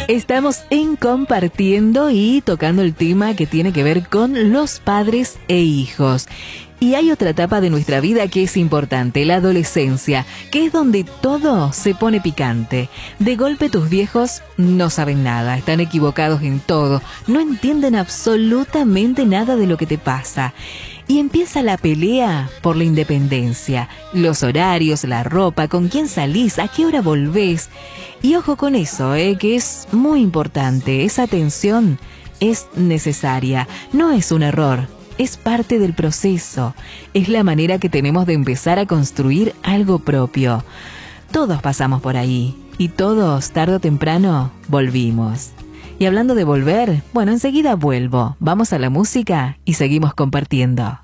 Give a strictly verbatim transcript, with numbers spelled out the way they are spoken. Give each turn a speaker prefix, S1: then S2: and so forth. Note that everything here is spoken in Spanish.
S1: Estamos en Compartiendo y tocando el tema que tiene que ver con los padres e hijos. Y hay otra etapa de nuestra vida que es importante, la adolescencia, que es donde todo se pone picante. De golpe tus viejos no saben nada, están equivocados en todo, no entienden absolutamente nada de lo que te pasa. Y empieza la pelea por la independencia, los horarios, la ropa, con quién salís, a qué hora volvés. Y ojo con eso, eh, que es muy importante, esa atención es necesaria, no es un error. Es parte del proceso, es la manera que tenemos de empezar a construir algo propio. Todos pasamos por ahí y todos, tarde o temprano, volvimos. Y hablando de volver, bueno, enseguida vuelvo. Vamos a la música y seguimos compartiendo.